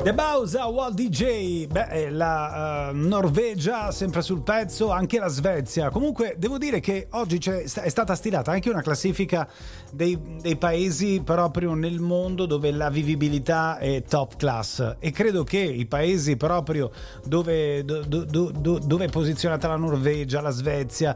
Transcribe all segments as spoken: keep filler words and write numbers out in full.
The Bausa Wall D J, beh, la uh, Norvegia sempre sul pezzo, anche la Svezia. Comunque devo dire che oggi c'è, è stata stilata anche una classifica dei, dei paesi proprio nel mondo dove la vivibilità è top class, e credo che i paesi proprio dove, do, do, do, dove è posizionata la Norvegia, la Svezia,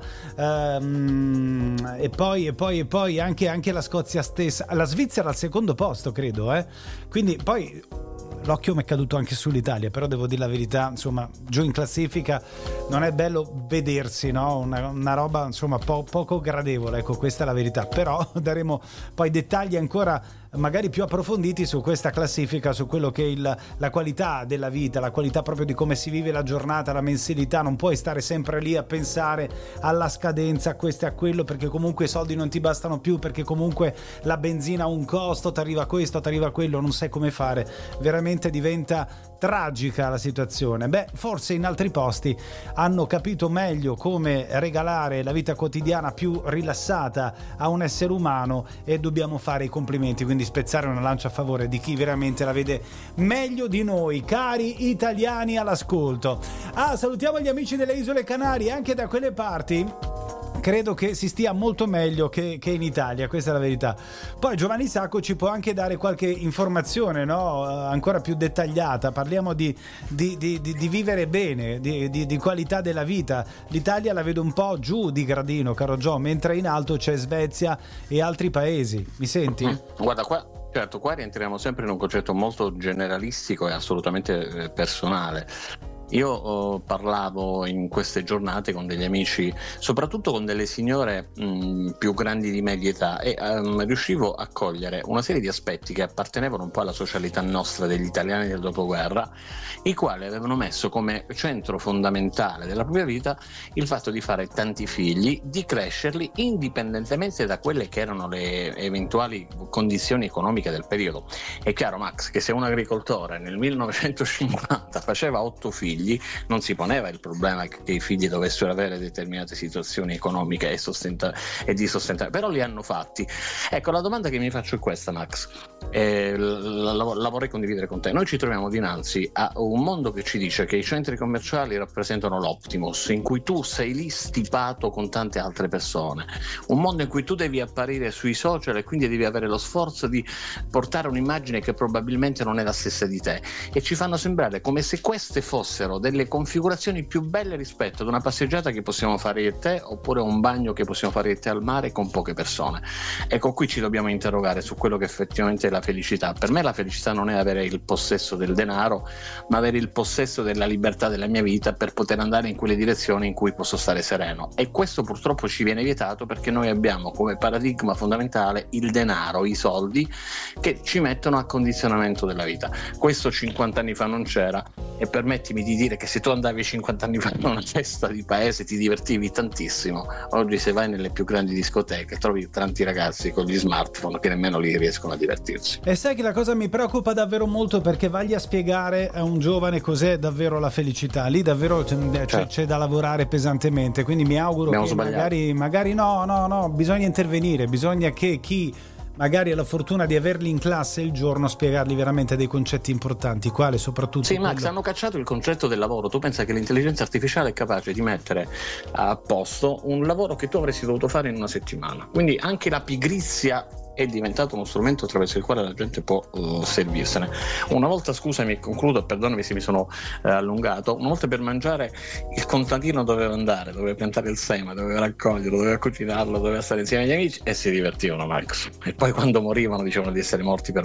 um, e poi e poi e poi anche, anche la Scozia stessa, la Svizzera al secondo posto credo, eh? Quindi poi l'occhio mi è caduto anche sull'Italia, però devo dire la verità, insomma, giù in classifica non è bello vedersi, no? Una, una roba, insomma, po- poco gradevole, ecco, questa è la verità. Però daremo poi dettagli ancora magari più approfonditi su questa classifica, su quello che è il, la qualità della vita, la qualità proprio di come si vive la giornata, la mensilità. Non puoi stare sempre lì a pensare alla scadenza, a questo e a quello, perché comunque i soldi non ti bastano più, perché comunque la benzina ha un costo, ti arriva questo, ti arriva quello, non sai come fare. Veramente diventa tragica la situazione. Beh, forse in altri posti hanno capito meglio come regalare la vita quotidiana più rilassata a un essere umano, e dobbiamo fare i complimenti, quindi spezzare una lancia a favore di chi veramente la vede meglio di noi, cari italiani all'ascolto. Ah, salutiamo gli amici delle Isole Canarie, anche da quelle parti credo che si stia molto meglio che, che in Italia, questa è la verità. Poi Giovanni Sacco ci può anche dare qualche informazione, no? Ancora più dettagliata. Parliamo di, di, di, di, di vivere bene, di, di, di qualità della vita. L'Italia la vedo un po' giù di gradino, caro Gio, mentre in alto c'è Svezia e altri paesi. Mi senti? Mm, guarda qua. Certo, qua rientriamo sempre in un concetto molto generalistico e assolutamente personale. Io oh, parlavo in queste giornate con degli amici, soprattutto con delle signore mh, più grandi di media età, e um, riuscivo a cogliere una serie di aspetti che appartenevano un po' alla socialità nostra degli italiani del dopoguerra, i quali avevano messo come centro fondamentale della propria vita il fatto di fare tanti figli, di crescerli indipendentemente da quelle che erano le eventuali condizioni economiche del periodo. È chiaro, Max, che se un agricoltore nel millenovecentocinquanta faceva otto figli, non si poneva il problema che i figli dovessero avere determinate situazioni economiche e, sostenta- e di sostentare, però li hanno fatti. Ecco, la domanda che mi faccio è questa, Max, eh, la, la, la vorrei condividere con te. Noi ci troviamo dinanzi a un mondo che ci dice che i centri commerciali rappresentano l'optimus, in cui tu sei lì stipato con tante altre persone, un mondo in cui tu devi apparire sui social e quindi devi avere lo sforzo di portare un'immagine che probabilmente non è la stessa di te, e ci fanno sembrare come se queste fossero delle configurazioni più belle rispetto ad una passeggiata che possiamo fare io e te, oppure un bagno che possiamo fare io e te al mare con poche persone. Ecco, qui ci dobbiamo interrogare su quello che effettivamente è la felicità. Per me la felicità non è avere il possesso del denaro, ma avere il possesso della libertà della mia vita per poter andare in quelle direzioni in cui posso stare sereno. E questo purtroppo ci viene vietato perché noi abbiamo come paradigma fondamentale il denaro, i soldi, che ci mettono a condizionamento della vita. Questo cinquanta anni fa non c'era, e permettimi di dire che se tu andavi cinquanta anni fa in una festa di paese ti divertivi tantissimo. Oggi se vai nelle più grandi discoteche trovi tanti ragazzi con gli smartphone che nemmeno lì riescono a divertirsi. E sai che la cosa mi preoccupa davvero molto, perché vai a spiegare a un giovane cos'è davvero la felicità. Lì davvero c'è, certo. c'è da lavorare pesantemente, quindi mi auguro Abbiamo che sbagliato. magari magari no no no bisogna intervenire, bisogna che chi magari ha la fortuna di averli in classe il giorno spiegargli veramente dei concetti importanti, quale soprattutto sì, quello... Max, hanno cacciato il concetto del lavoro. Tu pensa che l'intelligenza artificiale è capace di mettere a posto un lavoro che tu avresti dovuto fare in una settimana, quindi anche la pigrizia è diventato uno strumento attraverso il quale la gente può uh, servirsene. Una volta, scusami e concludo, perdonami se mi sono uh, allungato, una volta per mangiare il contadino doveva andare, doveva piantare il seme, doveva raccoglierlo, doveva cucinarlo, doveva stare insieme agli amici, e si divertivano, Max. E poi quando morivano dicevano di essere morti per